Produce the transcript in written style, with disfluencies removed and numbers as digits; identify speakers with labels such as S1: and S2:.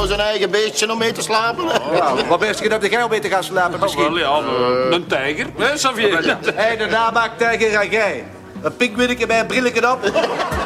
S1: zijn eigen beestje om mee te slapen.
S2: Nou, wat best je dat jij om mee te gaan slapen misschien?
S3: Wel, ja, een tijger, hè, Xavier?
S2: Hé, de namaak tijger en jij. Een pinguïnnetje bij een brilletje op.